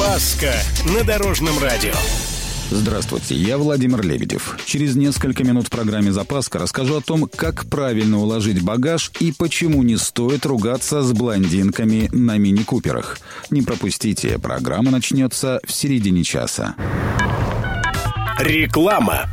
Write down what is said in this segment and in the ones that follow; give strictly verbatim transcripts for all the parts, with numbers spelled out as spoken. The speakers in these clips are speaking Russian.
Запаска на Дорожном радио. Здравствуйте, я Владимир Лебедев. Через несколько минут в программе «Запаска» расскажу о том, как правильно уложить багаж и почему не стоит ругаться с блондинками на мини-куперах. Не пропустите, программа начнется в середине часа. Реклама.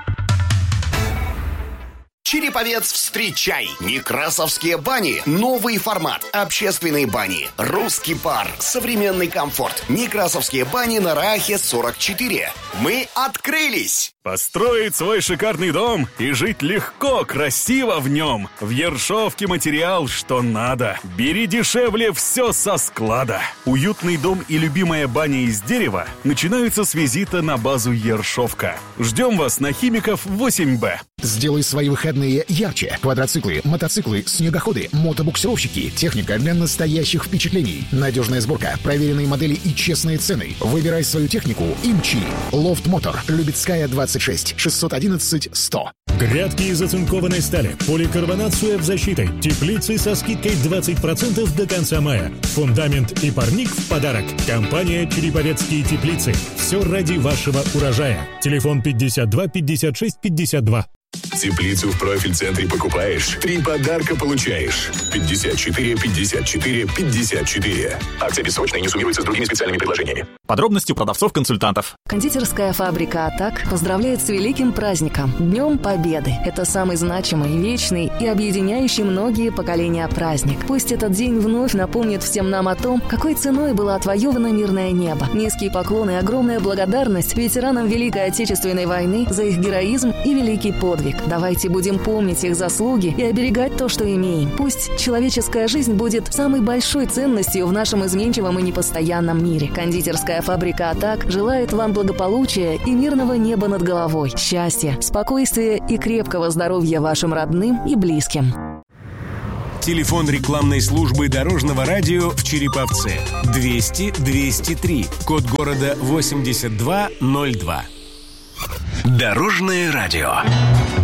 Череповец, встречай! Некрасовские бани. Новый формат. Общественные бани. Русский пар. Современный комфорт. Некрасовские бани на Раасе сорок четыре. Мы открылись! Построить свой шикарный дом и жить легко, красиво в нем. В Ершовке материал, что надо. Бери дешевле, все со склада. Уютный дом и любимая баня из дерева начинаются с визита на базу Ершовка. Ждем вас на Химиков восемь бэ. Сделай свои выходные ярче. Квадроциклы, мотоциклы, снегоходы, мотобуксировщики. Техника для настоящих впечатлений. Надежная сборка, проверенные модели и честные цены. Выбирай свою технику «Имчи». Лофт Мотор. Любецкая, двадцать шесть, шестьсот одиннадцать, сто. Грядки из оцинкованной стали, поликарбонат с УФ-защитой, теплицы со скидкой двадцать процентов до конца мая. Фундамент и парник в подарок. Компания «Череповецкие теплицы». Все ради вашего урожая. Телефон пятьдесят два пятьдесят шесть пятьдесят два. Теплицу в профиль-центре покупаешь, три подарка получаешь. пятьдесят четыре пятьдесят четыре пятьдесят четыре. Акция бессрочная, не суммируется с другими специальными предложениями. Подробности у продавцов-консультантов. Кондитерская фабрика «Атак» поздравляет с великим праздником – Днем Победы. Это самый значимый, вечный и объединяющий многие поколения праздник. Пусть этот день вновь напомнит всем нам о том, какой ценой было отвоевано мирное небо. Низкий поклон и огромная благодарность ветеранам Великой Отечественной войны за их героизм и великий подвиг. Давайте будем помнить их заслуги и оберегать то, что имеем. Пусть человеческая жизнь будет самой большой ценностью в нашем изменчивом и непостоянном мире. Кондитерская фабрика «Атак» желает вам благополучия и мирного неба над головой, счастья, спокойствия и крепкого здоровья вашим родным и близким. Телефон рекламной службы Дорожного радио в Череповце. двести двести три. Код города восемьдесят два ноль два. Дорожное радио.